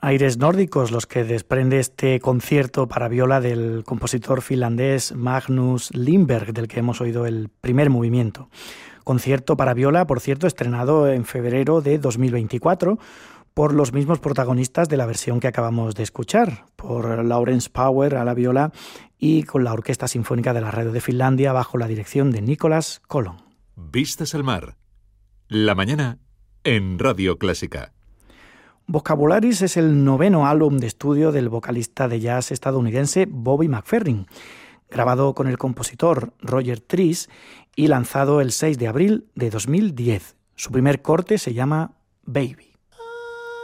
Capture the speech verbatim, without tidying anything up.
Aires nórdicos los que desprende este concierto para viola del compositor finlandés Magnus Lindberg, del que hemos oído el primer movimiento. Concierto para viola, por cierto, estrenado en febrero de dos mil veinticuatro por los mismos protagonistas de la versión que acabamos de escuchar, por Lawrence Power a la viola y con la Orquesta Sinfónica de la Radio de Finlandia bajo la dirección de Nicholas Colon. Vistas al mar. La mañana en Radio Clásica. Vocabularis es el noveno álbum de estudio del vocalista de jazz estadounidense Bobby McFerrin, grabado con el compositor Roger Trice y lanzado el seis de abril de dos mil diez. Su primer corte se llama Baby.